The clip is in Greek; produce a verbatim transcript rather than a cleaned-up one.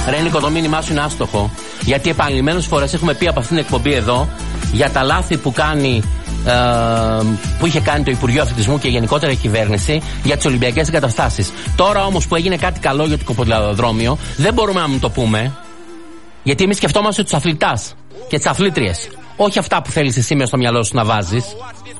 Ρε Νίκο, το μήνυμά σου είναι άστοχο. Γιατί επανειλημμένες φορές έχουμε πει από αυτήν την εκπομπή εδώ για τα λάθη που κάνει. Ε, που είχε κάνει το Υπουργείο Αθλητισμού και γενικότερα η κυβέρνηση για τις Ολυμπιακές εγκαταστάσεις. Τώρα όμως που έγινε κάτι καλό για το κοποδηλατοδρόμιο, δεν μπορούμε να μην το πούμε. Γιατί εμείς σκεφτόμαστε τους αθλητάς και τις αθλήτριες. Όχι αυτά που θέλεις εσύ μέσα στο μυαλό σου να βάζεις.